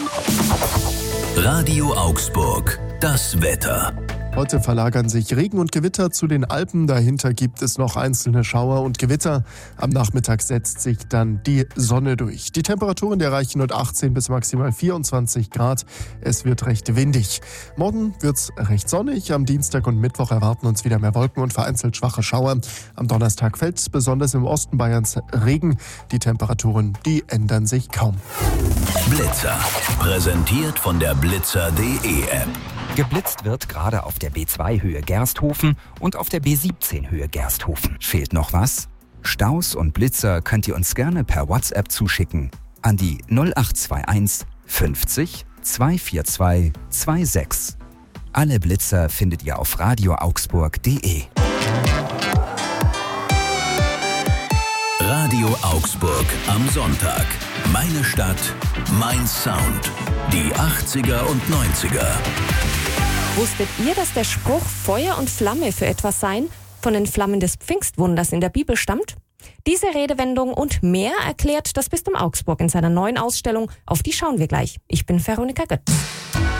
Radio Augsburg, das Wetter. Heute verlagern sich Regen und Gewitter zu den Alpen. Dahinter gibt es noch einzelne Schauer und Gewitter. Am Nachmittag setzt sich dann die Sonne durch. Die Temperaturen erreichen 18 bis maximal 24 Grad. Es wird recht windig. Morgen wird es recht sonnig. Am Dienstag und Mittwoch erwarten uns wieder mehr Wolken und vereinzelt schwache Schauer. Am Donnerstag fällt besonders im Osten Bayerns Regen. Die Temperaturen, die ändern sich kaum. Blitzer. Präsentiert von der Blitzer.de App. Geblitzt wird gerade auf der B2 Höhe Gersthofen und auf der B17 Höhe Gersthofen. Fehlt noch was? Staus und Blitzer könnt ihr uns gerne per WhatsApp zuschicken an die 0821 50 242 26. Alle Blitzer findet ihr auf radioaugsburg.de. Radio Augsburg am Sonntag. Meine Stadt, mein Sound. Die 80er und 90er. Wusstet ihr, dass der Spruch Feuer und Flamme für etwas seien von den Flammen des Pfingstwunders in der Bibel stammt? Diese Redewendung und mehr erklärt das Bistum Augsburg in seiner neuen Ausstellung. Auf die schauen wir gleich. Ich bin Veronika Götz.